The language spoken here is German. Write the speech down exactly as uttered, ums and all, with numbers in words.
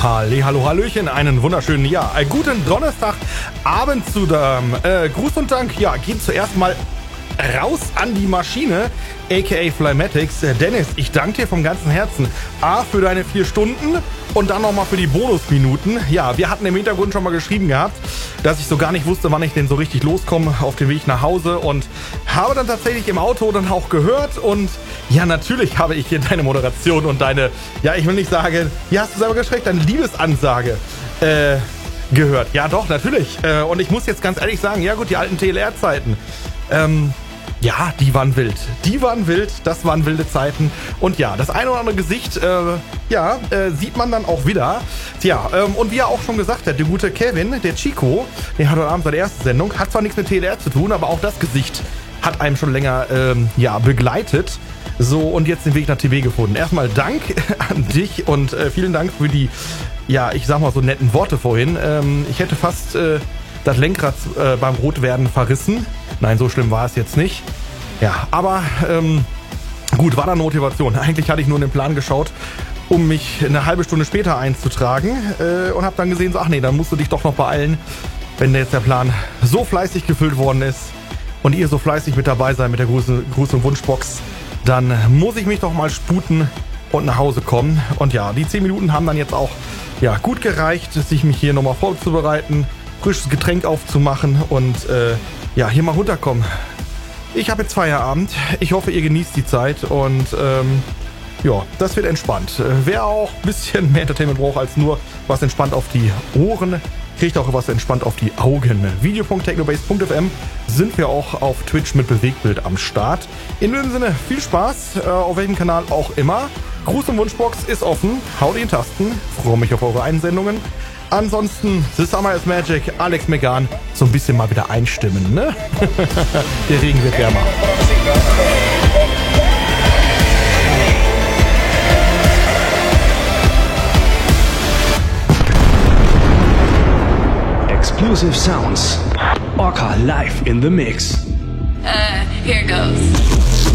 Halli, hallo, hallöchen, einen wunderschönen, ja, einen guten Donnerstagabend zusammen. Äh, Gruß und Dank, ja, geht zuerst mal raus an die Maschine, aka Flymatics. Äh, Dennis, ich danke dir vom ganzen Herzen. A, für deine vier Stunden und dann nochmal für die Bonusminuten. Ja, wir hatten im Hintergrund schon mal geschrieben gehabt, dass ich so gar nicht wusste, wann ich denn so richtig loskomme auf dem Weg nach Hause und habe dann tatsächlich im Auto dann auch gehört und ja, natürlich habe ich hier deine Moderation und deine, ja, ich will nicht sagen, ja, hast du selber geschreckt, deine Liebesansage äh, gehört. Ja, doch, natürlich. Äh, und ich muss jetzt ganz ehrlich sagen, ja gut, die alten T L R-Zeiten, ähm, ja, die waren wild. Die waren wild, das waren wilde Zeiten. Und ja, das eine oder andere Gesicht, äh, ja, äh, sieht man dann auch wieder. Tja, ähm, und wie er auch schon gesagt hat, der gute Kevin, der Chico, der hat heute Abend seine erste Sendung, hat zwar nichts mit T L R zu tun, aber auch das Gesicht hat einem schon länger, ähm, ja, begleitet. So, und jetzt den Weg nach T V gefunden. Erstmal Dank an dich und äh, vielen Dank für die, ja, ich sag mal so netten Worte vorhin. Ähm, ich hätte fast äh, das Lenkrad äh, beim Rotwerden verrissen. Nein, so schlimm war es jetzt nicht. Ja, aber ähm, gut, war da Motivation. Eigentlich hatte ich nur in den Plan geschaut, um mich eine halbe Stunde später einzutragen äh, und habe dann gesehen, so, ach nee, dann musst du dich doch noch beeilen, wenn jetzt der Plan so fleißig gefüllt worden ist und ihr so fleißig mit dabei seid mit der Gruß- Gruß- und Wunschbox, dann muss ich mich doch mal sputen und nach Hause kommen. Und ja, die zehn Minuten haben dann jetzt auch ja, gut gereicht, sich mich hier nochmal vorzubereiten, frisches Getränk aufzumachen und äh, ja, hier mal runterkommen. Ich habe jetzt Feierabend. Ich hoffe, ihr genießt die Zeit und ähm, ja, das wird entspannt. Äh, wer auch ein bisschen mehr Entertainment braucht als nur was entspannt auf die Ohren, kriegt auch was entspannt auf die Augen. video punkt technobase punkt f m sind wir auch auf Twitch mit Bewegtbild am Start. In dem Sinne, viel Spaß, äh, auf welchem Kanal auch immer. Gruß- und Wunschbox ist offen. Haut die Tasten. Freue mich auf eure Einsendungen. Ansonsten, The Summer is Magic, Alex Megan, so ein bisschen mal wieder einstimmen, ne? Der Regen wird wärmer. Exclusive sounds. Orca live in the mix. Uh, here goes.